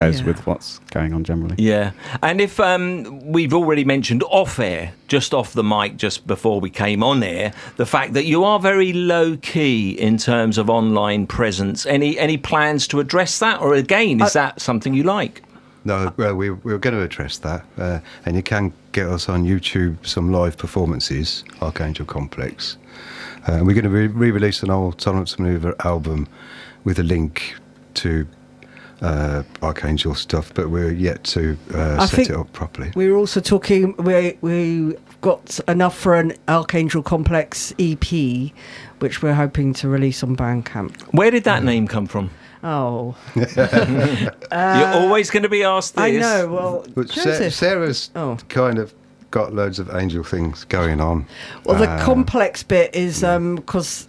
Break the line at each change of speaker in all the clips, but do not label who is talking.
goes with what's going on generally.
Yeah. And if we've already mentioned off air, just off the mic, just before we came on air, the fact that you are very low key in terms of online presence. Any plans to address that, or again, is that something you like?
No, well, we're going to address that, and you can get us on YouTube, some live performances, Archangel Complex. We're going to re-release an old Tolerance Maneuver album with a link to Archangel stuff, but we're yet to set it up properly.
We were also talking, we got enough for an Archangel Complex EP, which we're hoping to release on Bandcamp.
Where did that name come from?
Oh.
You're always going to be asked this.
I know, well...
But Sarah's kind of got loads of angel things going on.
Well, the complex bit is because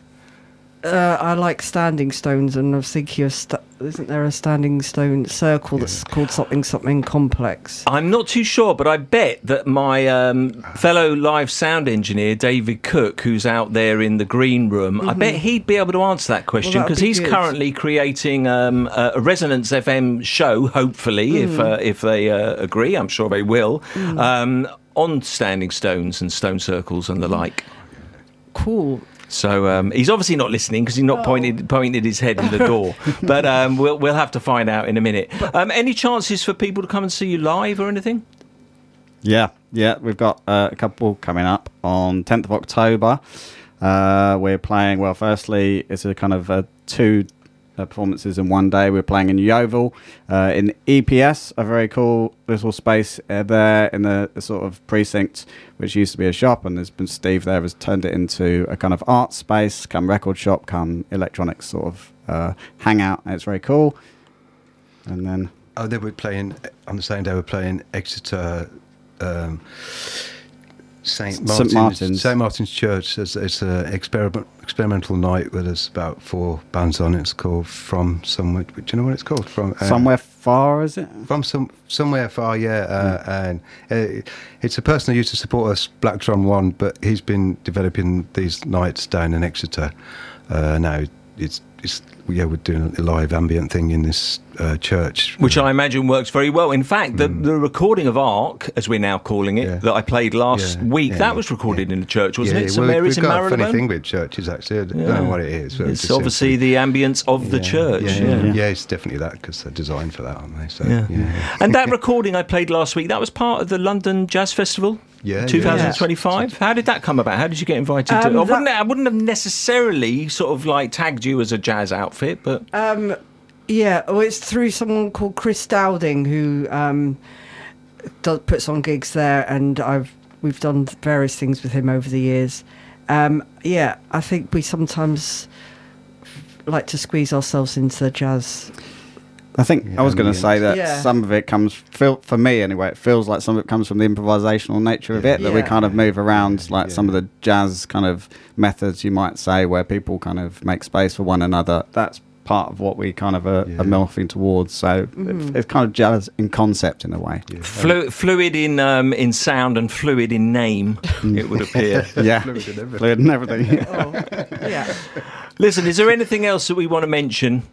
I like standing stones, and I was thinking of isn't there a standing stone circle that's called something complex?
I'm not too sure, but I bet that my fellow live sound engineer David Cook, who's out there in the green room, I bet he'd be able to answer that question, because he's currently creating a Resonance FM show, hopefully, if they agree. I'm sure they will, on standing stones and stone circles and the like.
Cool.
So he's obviously not listening, because he's not pointed his head in the door. But we'll have to find out in a minute. Any chances for people to come and see you live or anything?
Yeah, we've got a couple coming up on 10th of October. We're playing, well, firstly, it's a kind of two performances in one day. We're playing in Yeovil, in EPS, a very cool little space there in the sort of precinct, which used to be a shop, and there's been Steve there has turned it into a kind of art space, come record shop, come electronics sort of hangout, and it's very cool. And then
they were playing on the same day. We're playing Exeter. St Martin's Church. It's an experimental night where there's about 4 bands on it. It's called From Somewhere. Do you know what it's called? From
Somewhere Far, is it?
From Somewhere Far, yeah. And it's a person who used to support us, Black Drum One, but he's been developing these nights down in Exeter. Now we're doing a live ambient thing in this church,
which I imagine works very well. In fact, the recording of Arc, as we're now calling it, that I played last week, that was recorded in the church, wasn't it? St Mary's in Marylebone.
We've got a funny thing with churches, actually. I don't know what it is.
It's obviously the ambience of the church.
Yeah, it's definitely that, because they're designed for that, aren't they? So,
And that recording I played last week, that was part of the London Jazz Festival. 2025. How did that come about? How did you get invited to? I wouldn't have necessarily sort of like tagged you as a jazz outfit, but
it's through someone called Chris Dowding, who puts on gigs there, and we've done various things with him over the years. I think we sometimes like to squeeze ourselves into the jazz.
I think I was going to say that some of it comes, for me anyway, it feels like some of it comes from the improvisational nature of it, that we kind of move around like some of the jazz kind of methods, you might say, where people kind of make space for one another. That's part of what we kind of are morphing towards. So it's kind of jazz in concept in a way.
Fluid in sound and fluid in name, it would appear.
Fluid in everything.
Listen, is there anything else that we want to mention?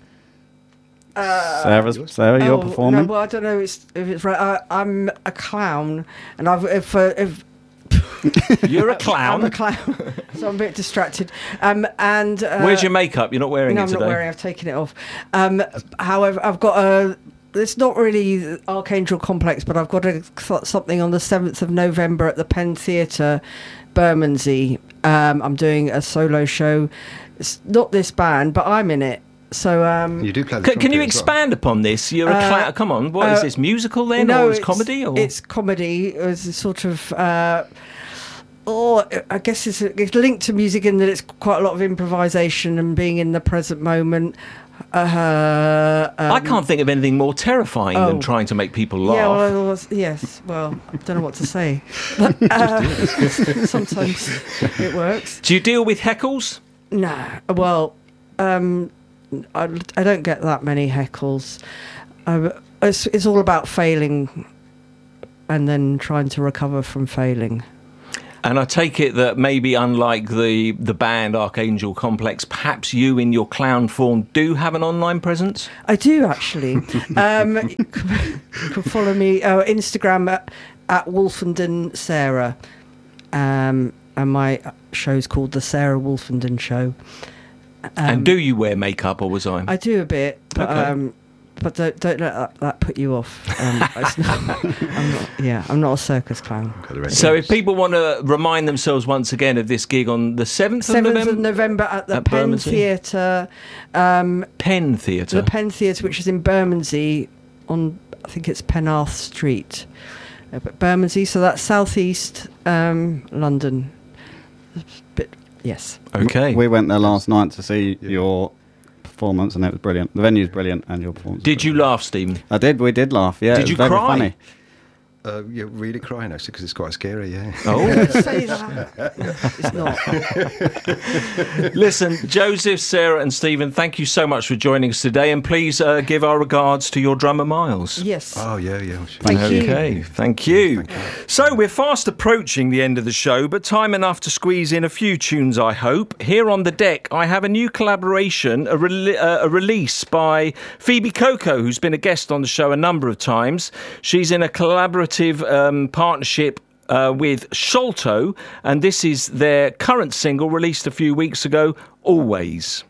Sarah, you're performing?
No, well, I don't know if it's right. I'm a clown, and if
you're a clown.
I'm a clown, so I'm a bit distracted. And
where's your makeup? You're not wearing it today.
No, I'm not wearing. I've taken it off. However, I've got it's not really Archangel Complex, but I've got something on the 7th of November at the Penn Theatre, Bermondsey. I'm doing a solo show. It's not this band, but I'm in it. So
you do play.
Can you expand upon this? You're a clown. Come on, what is this, musical then,
no,
or is comedy? Or?
It's comedy. It's a sort of. I guess it's linked to music in that it's quite a lot of improvisation and being in the present moment.
I can't think of anything more terrifying than trying to make people laugh.
Well, I don't know what to say. But, sometimes it works.
Do you deal with heckles?
No. Well, I don't get that many heckles. It's all about failing and then trying to recover from failing.
And I take it that maybe unlike the band Archangel Complex, perhaps you in your clown form do have an online presence?
I do, actually. You can follow me Instagram at Wolfenden Sarah. And my show's called The Sarah Wolfenden Show.
And do you wear makeup, or was I?
I do a bit, but
Okay.
But don't let that put you off. I'm not a circus clown.
So if people want to remind themselves once again of this gig on the 7th of
7th
November?
of November at the
At
Penn
Bermondsey?
Theatre.
Penn Theatre.
The Penn Theatre, which is in Bermondsey, on I think it's Penarth Street, but Bermondsey. So that's southeast London. Yes.
Okay.
We went there last night to see your performance, and it was brilliant. The venue's brilliant, and your performance.
Did you laugh, Stephen?
I did. We did laugh. Yeah.
Did
it was
you
very
cry?
Funny.
Yeah, really crying actually because it's quite scary. Yeah.
Oh.
Say that. It's not.
Listen, Joseph, Sarah and Stephen, thank you so much for joining us today, and please give our regards to your drummer Miles.
Yes.
Oh yeah.
Thank you.
Okay, thank you. So we're fast approaching the end of the show, but time enough to squeeze in a few tunes, I hope. Here on the deck, I have a new collaboration, a release by Phoebe Coco, who's been a guest on the show a number of times. She's in a collaborative partnership with Sholto, and this is their current single released a few weeks ago, Always.